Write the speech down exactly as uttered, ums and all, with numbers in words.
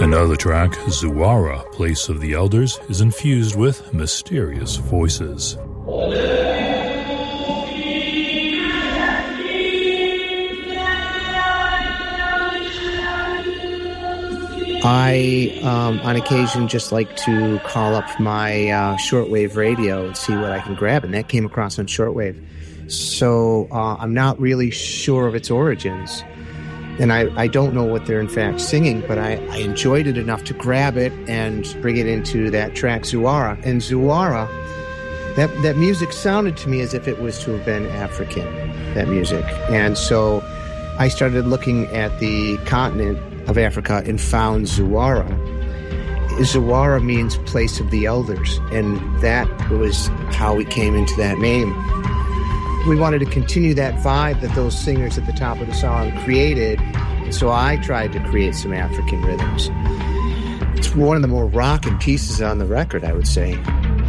Another track, Zuwara, Place of the Elders, is infused with mysterious voices. I, um, on occasion, just like to call up my uh, shortwave radio and see what I can grab, and that came across on shortwave. So uh, I'm not really sure of its origins, and I, I don't know what they're in fact singing, but I, I enjoyed it enough to grab it and bring it into that track, Zuwara. And Zuwara, that, that music sounded to me as if it was to have been African, that music. And so I started looking at the continent of Africa and found Zuwara. Zuwara means place of the elders, and that was how we came into that name. We wanted to continue that vibe that those singers at the top of the song created, and so I tried to create some African rhythms. It's one of the more rockin' pieces on the record, I would say.